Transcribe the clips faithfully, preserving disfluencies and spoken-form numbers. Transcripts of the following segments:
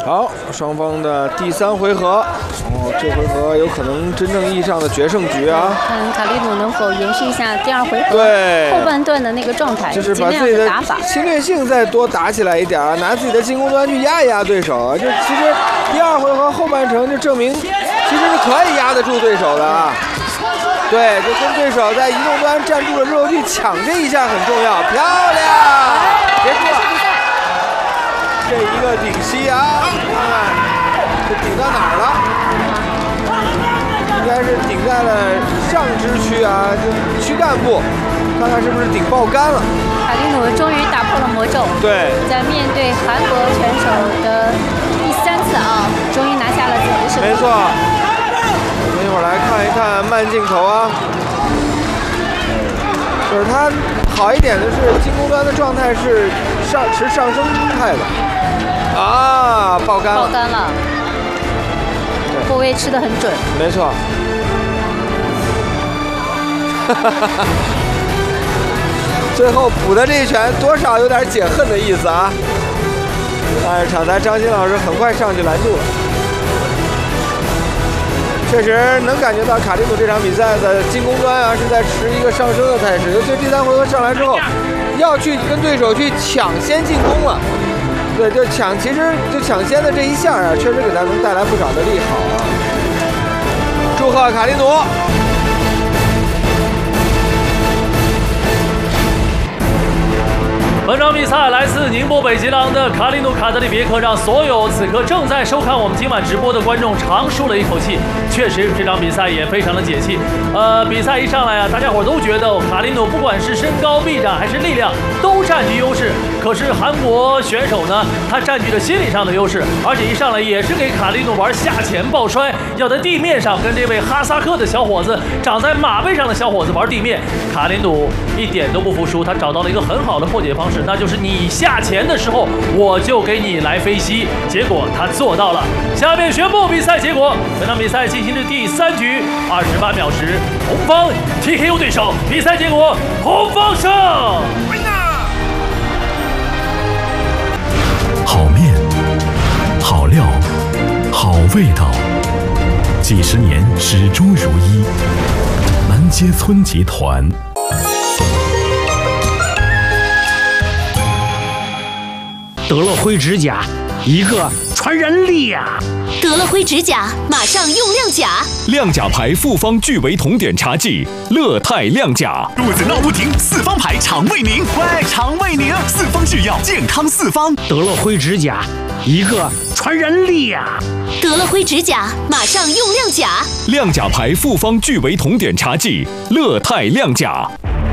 好，双方的第三回合，哦，这回合有可能真正意义上的决胜局啊！ 看卡利努能否延续一下第二回合对后半段的那个状态， 就是把自己的打法侵略性再多打起来一点啊，拿自己的进攻端去压一压对手啊！就其实第二回合后半程就证明，其实是可以压得住对手的啊。对，就跟对手在移动端站住了之后去抢这一下很重要，漂亮！结束了。这一个顶膝啊，你看看，这顶到哪儿了？应该是顶在了上肢区啊，就躯干部，看看是不是顶爆肝了。 卡利努终于打破了魔咒， 对， 在面对韩国选手的第三次啊，终于拿下了自己的胜利。 没错，我们一会儿来看一看慢镜头啊，就是他好一点的是进攻端的状态是上持上升态的。啊，爆肝了！ 爆肝了，后卫吃得很准。 没错。最后补的这一拳，多少有点解恨的意思啊！但是场裁张鑫老师很快上去拦住了。确实能感觉到卡利努这场比赛的进攻端啊是在持一个上升的态势，尤其第三回合上来之后，要去跟对手去抢先进攻了。对，就抢，其实就抢先的这一下啊，确实给他能带来不少的利好啊！祝贺卡利努！ 本场比赛来自宁波北极狼的卡利努卡德里别克，让所有此刻正在收看我们今晚直播的观众长舒了一口气。确实，这场比赛也非常的解气。呃，比赛一上来啊，大家伙都觉得卡利努不管是身高、臂展还是力量都占据优势。可是韩国选手呢，他占据了心理上的优势，而且一上来也是给卡利努玩下潜抱摔，要在地面上跟这位哈萨克的小伙子，长在马背上的小伙子玩地面。卡利努一点都不服输，他找到了一个很好的破解方式。那就是你下潜的时候，我就给你来飞膝。结果他做到了。下面宣布比赛结果：本场比赛进行至第三局，二十八秒时，红方 T K O 对手。比赛结果：红方胜。 好面，好料，好味道，几十年始终如一。南街村集团。 德乐辉指甲，一个传染力呀！ 德乐辉指甲，马上用亮甲。 亮甲牌复方聚维酮碘茶剂，乐泰亮甲。 肚子闹不停，四方牌肠胃宁。喂，肠胃宁，四方制药，健康四方。 德乐辉指甲，一个传染力呀！ 德乐辉指甲，马上用亮甲。 亮甲牌复方聚维酮碘茶剂，乐泰亮甲。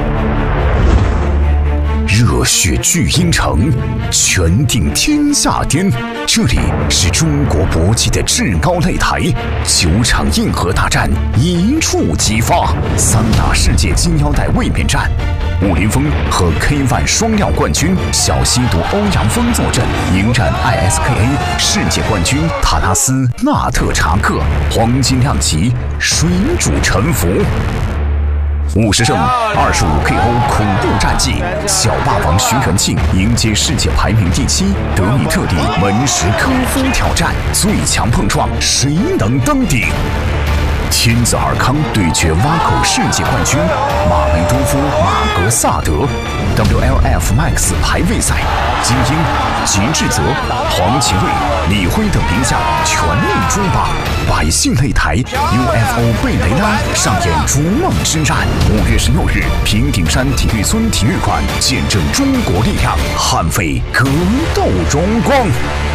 热血巨婴城，拳定天下巅。这里是中国搏击的至高擂台，九场硬核大战一触即发，三大世界金腰带卫冕战。武林风和 K 一 双料冠军小西毒欧阳锋坐镇，迎战 I S K A 世界冠军塔拉斯纳特查克，黄金量级水煮沉浮。五十胜二十五 K O 恐怖战绩，小霸王徐元庆迎接世界排名第七德米特里门什科夫挑战最强碰撞，谁能登顶？天子尔康对决挖口世界冠军马梅多夫马格萨德 W L F Max 排位赛，金英、吉志泽、黄奇瑞、李辉等名将全力追榜。百姓擂台 U F O 贝雷拉上演逐梦之战。五月十六日，平顶山体育村体育馆见证中国力量，捍卫格斗荣光。